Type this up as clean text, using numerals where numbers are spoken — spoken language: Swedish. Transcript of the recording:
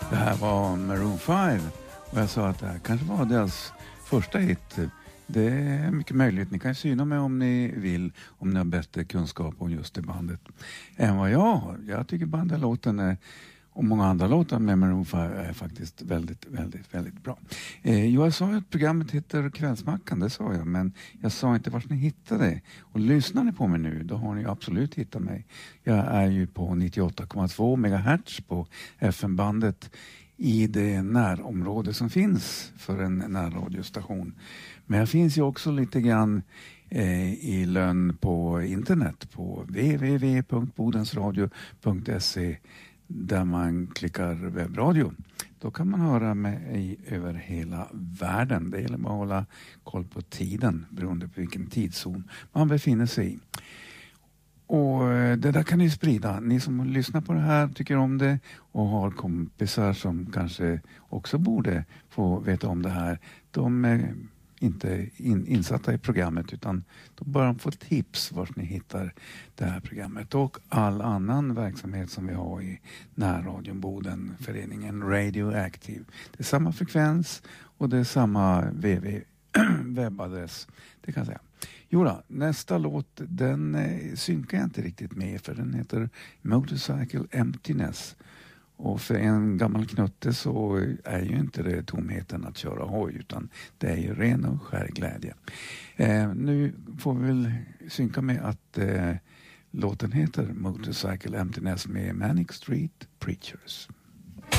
Det här var Maroon 5 och jag sa att det här kanske var deras första hit. Det är mycket möjligt. Ni kan syna mig om ni vill, om ni har bättre kunskap om just det bandet än vad jag har. Jag tycker bandlåten är, och många andra låtar med Maroon 5 är faktiskt väldigt, väldigt, väldigt bra. Jag sa ju att programmet heter Kvällsmackan, det sa jag, men jag sa inte vart ni hittade det. Och lyssnar ni på mig nu, då har ni absolut hittat mig. Jag är ju på 98,2 MHz på FM-bandet i det närområde som finns för en närradiostation. Men jag finns ju också lite grann i lön på internet på www.bodensradio.se där man klickar webbradio. Då kan man höra mig över hela världen. Det gäller bara att hålla koll på tiden beroende på vilken tidszon man befinner sig i. Och det där kan ni sprida. Ni som lyssnar på det här tycker om det och har kompisar som kanske också borde få veta om det här. De är inte insatta i programmet utan de bara får tips var ni hittar det här programmet och all annan verksamhet som vi har i närradion Boden, föreningen Radioactive. Det är samma frekvens och det är samma webbadress, det kan jag säga. Jodå, nästa låt den synkar jag inte riktigt med för den heter Motorcycle Emptiness. Och för en gammal knutte så är ju inte det tomheten att köra hoj utan det är ju ren och skär glädje. Nu får vi väl synka med att låten heter Motorcycle Emptiness med Manic Street Preachers.